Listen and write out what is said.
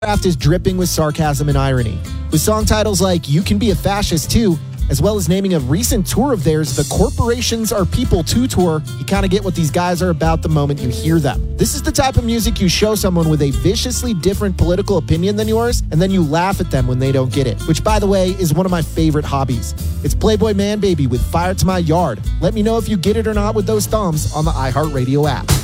Draft is dripping with sarcasm and irony. With song titles like You Can Be a Fascist Too, as well as naming a recent tour of theirs, the Corporations Are People 2 tour, you kind of get what these guys are about the moment you hear them. This is the type of music you show someone with a viciously different political opinion than yours, and then you laugh at them when they don't get it, which, by the way, is one of my favorite hobbies. It's Playboy Man Baby with Fire to My Yard. Let me know if you get it or not with those thumbs on the iHeartRadio app.